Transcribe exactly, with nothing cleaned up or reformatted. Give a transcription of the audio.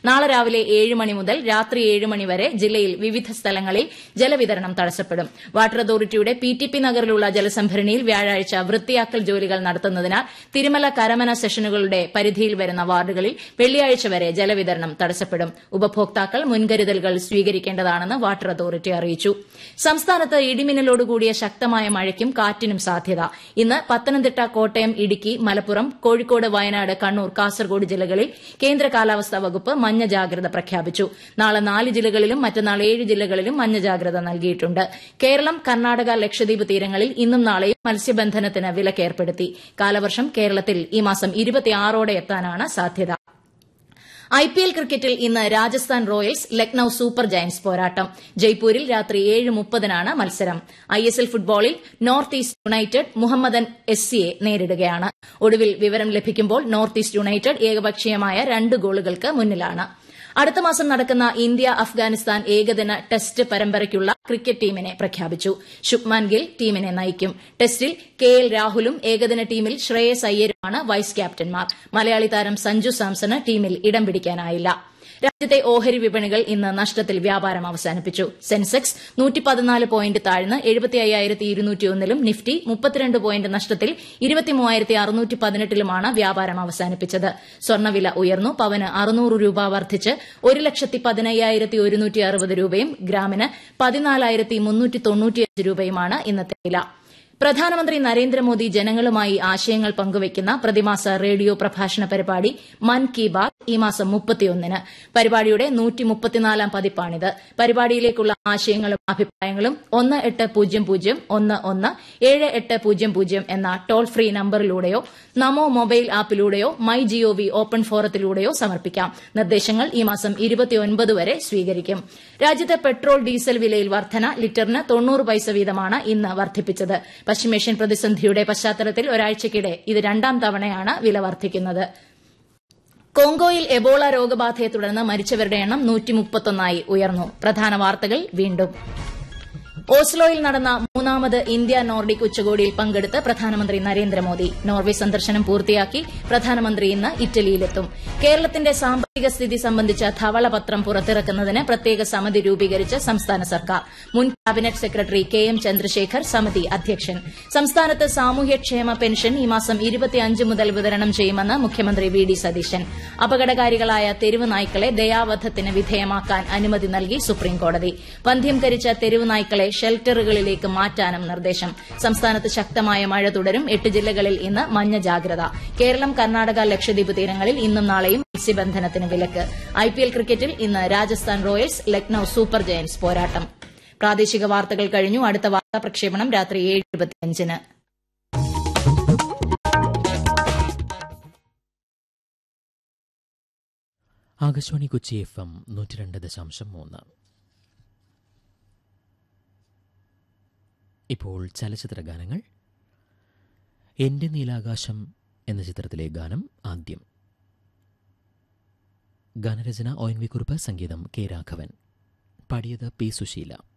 നാളെ രാവിലെ ഏഴ് മണി മുതൽ രാത്രി ഏഴ് മണി വരെ ജില്ലയിൽ വിവിധ സ്ഥലങ്ങളിൽ ജലവിതരണം തടസ്സപ്പെടും. വാട്ടർ അതോറിറ്റിയുടെ പി ടി പി നഗറിലുള്ള ജലസംഭരണിയിൽ വ്യാഴാഴ്ച വൃത്തിയാക്കൽ ജോലികൾ നടത്തുന്നതിനാൽ തിരുമല കരമന സെഷനുകളുടെ പരിധിയിൽ വരുന്ന വാർഡുകളിൽ വെള്ളിയാഴ്ച വരെ ജലവിതരണം തടസ്സപ്പെടും. ഉപഭോക്താക്കൾ മുൻകരുതലുകൾ സ്വീകരിക്കേണ്ടതാണെന്ന് വാട്ടർ അതോറിറ്റി അറിയിച്ചു. സംസ്ഥാനത്ത് ഇടിമിന്നലോടുകൂടിയ ശക്തമായ മഴയ്ക്കും കാറ്റിനും സാധ്യത. ഇന്ന് പത്തനംതിട്ട, കോട്ടയം, ഇടുക്കി, മലപ്പുറം, കോഴിക്കോട്, വയനാട്, കണ്ണൂർ, കാസർഗോഡ് ജില്ലകളിൽ കേന്ദ്ര കാലാവസ്ഥാ വകുപ്പ് മഞ്ഞ ജാഗ്രത പ്രഖ്യാപിച്ചു. നാളെ നാല് ജില്ലകളിലും മറ്റന്നാൾ ഏഴ് ജില്ലകളിലും മഞ്ഞ ജാഗ്രത നൽകിയിട്ടുണ്ട്. കേരളം, കർണാടക, ലക്ഷദ്വീപ് തീരങ്ങളിൽ ഇന്നും നാളെയും മത്സ്യബന്ധനത്തിന് വിലക്കേർപ്പെടുത്തി. കാലവർഷം കേരളത്തിൽ ഈ മാസം ഇരുപത്തിയാറോടെ എത്താനാണ് സാധ്യത. ഐപിഎൽ ക്രിക്കറ്റിൽ ഇന്ന് Rajasthan Royals Lucknow super Giants പോരാട്ടം. ജയ്പൂരിൽ രാത്രി ഏഴ് മുപ്പതിനാണ് മത്സരം. ഐഎസ്എൽ ഫുട്ബോളിൽ north east United Mohammedan S സിയെ നേരിടുകയാണ്. ഒടുവിൽ വിവരം ലഭിക്കുമ്പോൾ നോർത്ത് ഈസ്റ്റ് യുണൈറ്റഡ് ഏകപക്ഷീയമായ രണ്ട് ഗോളുകൾക്ക് മുന്നിലാണ്. അടുത്ത മാസം നടക്കുന്ന ഇന്ത്യ അഫ്ഗാനിസ്ഥാൻ ഏകദിന ടെസ്റ്റ് പരമ്പരയ്ക്കുള്ള ക്രിക്കറ്റ് ടീമിനെ പ്രഖ്യാപിച്ചു. ശുഭ്മാൻ ഗിൽ ടീമിനെ നയിക്കും. ടെസ്റ്റിൽ കെ എൽ രാഹുലും ഏകദിന ടീമിൽ ശ്രേയസ് അയ്യരുമാണ് വൈസ് ക്യാപ്റ്റന്മാർ. മലയാളി താരം സഞ്ജു സാംസണ് ടീമിൽ ഇടം പിടിക്കാനായില്ല. രാജ്യത്തെ ഓഹരി വിപണികൾ ഇന്ന് നഷ്ടത്തിൽ വ്യാപാരം അവസാനിപ്പിച്ചു. സെൻസെക്സ് നൂറ്റി പതിനാല് പോയിന്റ് താഴ്ന്ന് എഴുപത്തി അയ്യായിരത്തി ഇരുന്നൂറ്റിയൊന്നിലും നിഫ്റ്റി മുപ്പത്തിരണ്ട് പോയിന്റ് നഷ്ടത്തിൽ ഇരുപത്തിമൂവായിരത്തി അറുന്നൂറ്റി പതിനെട്ടിലുമാണ് വ്യാപാരം അവസാനിപ്പിച്ചത്. സ്വർണ്ണവില ഉയർന്നു. പവന് അറുന്നൂറ് രൂപ വർദ്ധിച്ച് ഒരു ലക്ഷത്തി പതിനയ്യായിരത്തി ഒരുന്നൂറ്റി അറുപത് രൂപയും ഗ്രാമിന് പതിനാലായിരത്തി മുന്നൂറ്റി തൊണ്ണൂറ്റിയഞ്ച് രൂപയുമാണ് ഇന്നത്തെ വില. പ്രധാനമന്ത്രി നരേന്ദ്രമോദി ജനങ്ങളുമായി ആശയങ്ങൾ പങ്കുവയ്ക്കുന്ന പ്രതിമാസ റേഡിയോ പ്രഭാഷണ പരിപാടി മൻ കി ബാത് ഈ മാസം മുപ്പത്തിയൊന്നിന്. പരിപാടിയുടെ നൂറ്റി മുപ്പത്തിനാലാം പതിപ്പാണിത്. പരിപാടിയിലേക്കുള്ള ആശയങ്ങളും അഭിപ്രായങ്ങളും ഒന്ന് എട്ട് പൂജ്യം പൂജ്യം ഒന്ന് ഒന്ന് ഏഴ് എട്ട് പൂജ്യം പൂജ്യം എന്ന toll free നമ്പറിലൂടെയോ Namo mobile ആപ്പിലൂടെയോ my G O V open ഫോറത്തിലൂടെയോ സമർപ്പിക്കാം. നിർദ്ദേശങ്ങൾ ഈ മാസം ഇരുപത്തിയൊൻപത് വരെ സ്വീകരിക്കും. രാജ്യത്ത് പെട്രോൾ, ഡീസൽ വിലയിൽ വർധന. ലിറ്ററിന് തൊണ്ണൂറ് പൈസ വീതമാണ് ഇന്ന് വർദ്ധിപ്പിച്ചത്. പശ്ചിമേഷ്യൻ പ്രതിസന്ധിയുടെ പശ്ചാത്തലത്തിൽ ഒരാഴ്ചയ്ക്കിടെ ഇത് രണ്ടാം തവണയാണ് വില വർദ്ധിക്കുന്നത്. കോങ്കോയിൽ എബോള രോഗബാധയെ തുടർന്ന് മരിച്ചവരുടെ എണ്ണം നൂറ്റി മുപ്പത്തൊന്നായി ഉയർന്നു. പ്രധാന വാർത്തകൾ വീണ്ടും. ഓസ്ലോയിൽ നടന്ന മൂന്നാമത് ഇന്ത്യ നോർഡിക് ഉച്ചകോടിയിൽ പങ്കെടുത്ത് പ്രധാനമന്ത്രി നരേന്ദ്രമോദി. നോർവെ സന്ദർശനം പൂർത്തിയാക്കി പ്രധാനമന്ത്രി ഇന്ന് ഇറ്റലിയിലെത്തും. കേരളത്തിന്റെ സാമ്പത്തിക സ്ഥിതി സംബന്ധിച്ച ധവളപത്രം പുറത്തിറക്കുന്നതിന് പ്രത്യേക സമിതി രൂപീകരിച്ച് സംസ്ഥാന സർക്കാർ. മുൻ cabinet secretary K M Chandrasekhar സമിതി അധ്യക്ഷൻ. സംസ്ഥാനത്ത് സാമൂഹ്യക്ഷേമ പെൻഷൻ ഈ മാസം ഇരുപത്തിയഞ്ച് മുതൽ വിതരണം ചെയ്യുമെന്ന് മുഖ്യമന്ത്രി വി ഡി സതീശൻ. അപകടകാരികളായ തെരുവ് നായ്ക്കളെ ദയാവധത്തിന് വിധേയമാക്കാൻ അനുമതി നൽകി സുപ്രീംകോടതി. വന്ധ്യംകരിച്ച തെരുവ് നായ്ക്കളെ ഷെൽട്ടറുകളിലേക്ക് മാറ്റാനും നിർദ്ദേശം. സംസ്ഥാനത്ത് ശക്തമായ മഴ തുടരും. എട്ട് ജില്ലകളിൽ ഇന്ന് മഞ്ഞ ജാഗ്രത. കേരളം, കർണാടക, ലക്ഷദ്വീപ് തീരങ്ങളിൽ ഇന്നും നാളെയും മത്സ്യബന്ധനത്തിന് വിലക്ക്. ഐപിഎൽ ക്രിക്കറ്റിൽ ഇന്ന് Rajasthan Royals Lucknow super Giants പോരാട്ടം. പ്രാദേശിക വാർത്തകൾ കഴിഞ്ഞു. അടുത്ത വാർത്താ പ്രക്ഷേപണം രാത്രി ഏഴ് ഇരുപത്തിയഞ്ചിന്. ആകാശവാണി കൊച്ചി എഫ് എം നൂറ്റി രണ്ട് ദശാംശം മൂന്ന്. ഇപ്പോൾ ചലച്ചിത്ര ഗാനങ്ങൾ. എൻ്റെ നീലാകാശം എന്ന ചിത്രത്തിലെ ഗാനം ആദ്യം. ഗാനരചന ഒ എൻ വി കുറുപ്പ്, സംഗീതം കെ രാഘവൻ. പാടിയത് പി സുശീല.